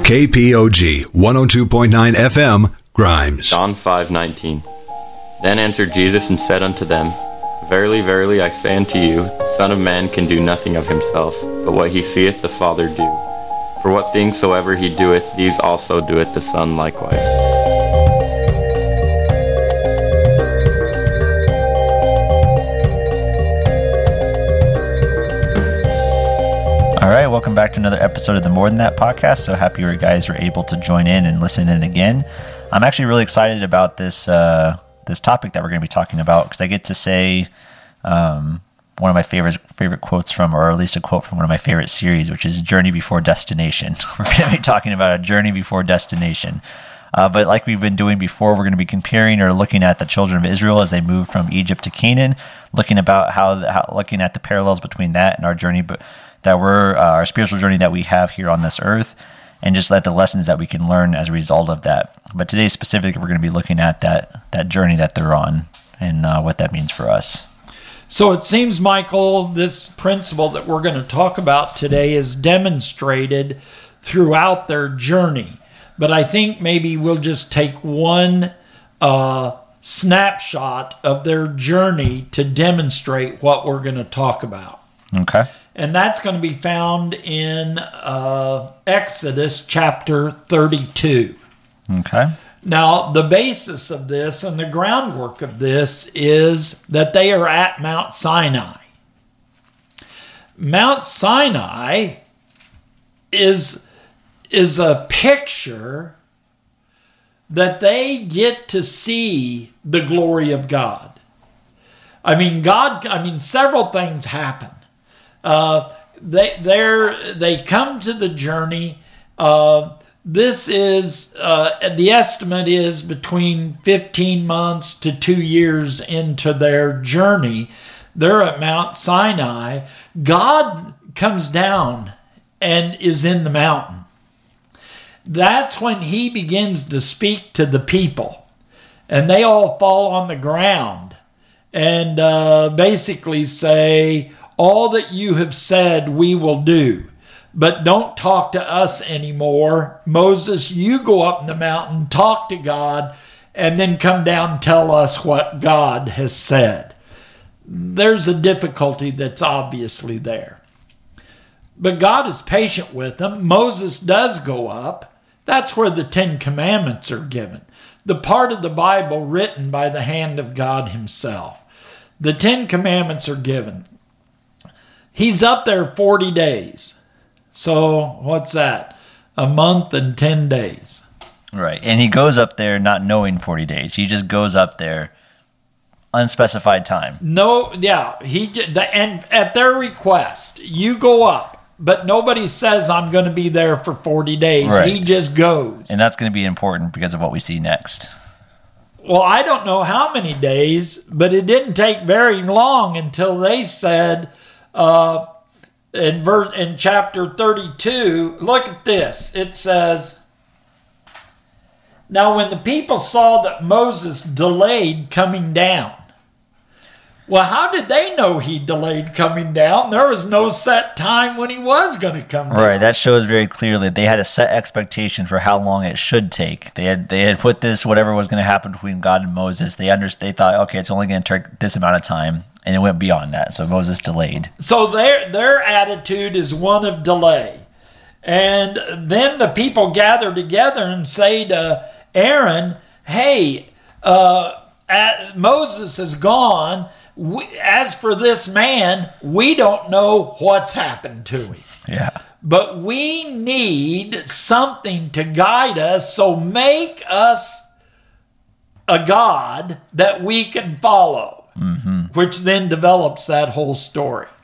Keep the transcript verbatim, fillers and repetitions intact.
K P O G one oh two point nine F M, Grimes. John five nineteen. Then answered Jesus and said unto them, Verily, verily, I say unto you, the Son of Man can do nothing of himself, but what he seeth the Father do. For what things soever he doeth, these also doeth the Son likewise. All right, welcome back to another episode of the More Than That podcast. So happy you guys were able to join in and listen in again. I'm actually really excited about this uh, this topic that we're going to be talking about because I get to say um, one of my favorite favorite quotes from, or at least a quote from one of my favorite series, which is Journey Before Destination. We're going to be talking about a journey before destination. Uh, but like we've been doing before, we're going to be comparing or looking at the children of Israel as they move from Egypt to Canaan, looking about how, how looking at the parallels between that and our journey, but that we're uh, our spiritual journey that we have here on this earth, and just let the lessons that we can learn as a result of that. But today specifically, we're going to be looking at that that journey that they're on and uh, what that means for us. So it seems, Michael, this principle that we're going to talk about today is demonstrated throughout their journey. But I think maybe we'll just take one uh, snapshot of their journey to demonstrate what we're going to talk about. Okay. And that's going to be found in uh, Exodus chapter thirty-two. Okay. Now, the basis of this and the groundwork of this is that they are at Mount Sinai. Mount Sinai is, is a picture that they get to see the glory of God. I mean, God, I mean, several things happen. Uh, they they they come to the journey. Uh, this is uh, the estimate is between fifteen months to two years into their journey. They're at Mount Sinai. God comes down and is in the mountain. That's when he begins to speak to the people, and they all fall on the ground and uh, basically say, all that you have said we will do, but don't talk to us anymore. Moses, you go up in the mountain, talk to God, and then come down and tell us what God has said. There's a difficulty that's obviously there. But God is patient with them. Moses does go up. That's where the Ten Commandments are given. The part of the Bible written by the hand of God himself. The Ten Commandments are given. He's up there forty days. So what's that? A month and ten days. Right. And he goes up there not knowing forty days. He just goes up there unspecified time. No, yeah. He and at their request, you go up, but nobody says I'm going to be there for forty days. Right. He just goes. And that's going to be important because of what we see next. Well, I don't know how many days, but it didn't take very long until they said, Uh, in verse in chapter thirty-two, look at this. It says, now when the people saw that Moses delayed coming down. Well, how did they know he delayed coming down? There was no set time when he was going to come down. Right, that shows very clearly they had a set expectation for how long it should take. They had they had put this, whatever was going to happen between God and Moses, they under, they thought, okay, it's only going to take this amount of time. And it went beyond that, so Moses delayed. So their their attitude is one of delay. And then the people gather together and say to Aaron, hey, uh, Moses is gone. We, as for this man, we don't know what's happened to him. Yeah. But we need something to guide us, so make us a God that we can follow. Mm-hmm. Which then develops that whole story.